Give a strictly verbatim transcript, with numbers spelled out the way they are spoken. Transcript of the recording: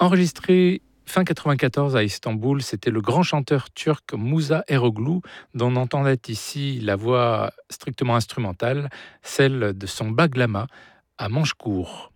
Enregistré fin quatre-vingt-quatorze à Istanbul, c'était le grand chanteur turc Musa Eroglu, dont on entendait ici la voix strictement instrumentale, celle de son baglama à manche court.